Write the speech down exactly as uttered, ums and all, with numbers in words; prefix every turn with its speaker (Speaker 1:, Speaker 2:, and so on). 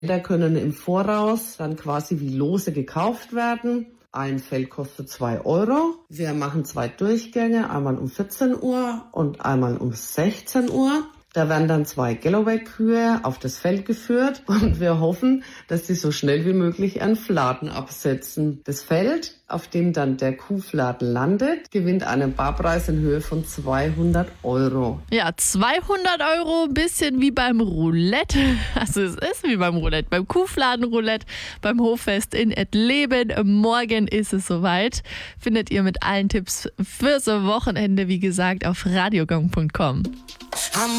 Speaker 1: Da können im Voraus dann quasi wie Lose gekauft werden. Ein Feld kostet zwei Euro. Wir machen zwei Durchgänge, einmal um vierzehn Uhr und einmal um sechzehn Uhr. Da werden dann zwei Galloway-Kühe auf das Feld geführt und wir hoffen, dass sie so schnell wie möglich ihren Fladen absetzen. Das Feld, auf dem dann der Kuhfladen landet, gewinnt einen Barpreis in Höhe von zweihundert Euro.
Speaker 2: Ja, zweihundert Euro, bisschen wie beim Roulette. Also es ist wie beim Roulette, beim Kuhfladen-Roulette, beim Hoffest in Ettleben. Morgen ist es soweit. Findet ihr mit allen Tipps fürs Wochenende, wie gesagt, auf radiogong punkt com.